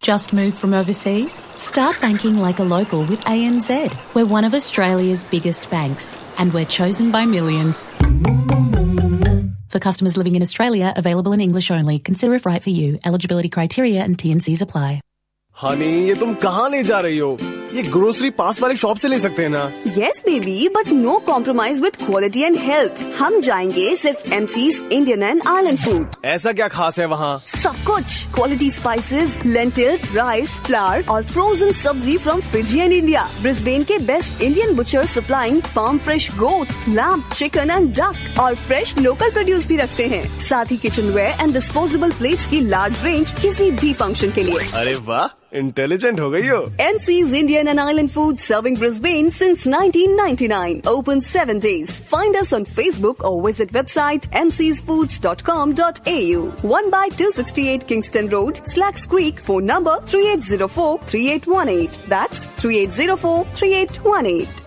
Just moved from overseas? Start banking like a local with ANZ. We're one of Australia's biggest banks, and we're chosen by millions. For customers living in Australia, available in English only. Consider if right for you. Eligibility criteria and T&Cs apply. Honey, ये तुम कहाँ ले जा रही हो? ये grocery पास वाली shop से ले सकते हैं ना? Yes, baby, but no compromise with quality and health. हम जाएंगे सिर्फ MC's Indian and Island food. ऐसा क्या खास है वहाँ? सब कुछ quality spices, lentils, rice, flour और frozen सब्जी from Fiji and India. Brisbane के best Indian butcher supplying farm fresh goat, lamb, chicken and duck और fresh local produce भी रखते हैं. साथ ही kitchenware and disposable plates की large range किसी भी function के लिए. अरे वाह, इंटेलिजेंट हो गई हो. MC's Indian and Island Food serving Brisbane since 1999. Open 7 days. Find us on Facebook or visit website mcsfoods.com.au. 1/268 Kingston Road, Slacks Creek. Phone number 3804-3818. That's 3804-3818.